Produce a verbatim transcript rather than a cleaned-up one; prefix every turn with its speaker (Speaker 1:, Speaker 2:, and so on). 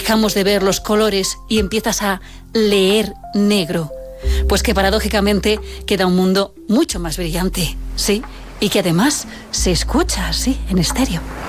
Speaker 1: dejamos de ver los colores y empiezas a leer negro. Pues que paradójicamente queda un mundo mucho más brillante, ¿sí? Y que además se escucha así, en estéreo.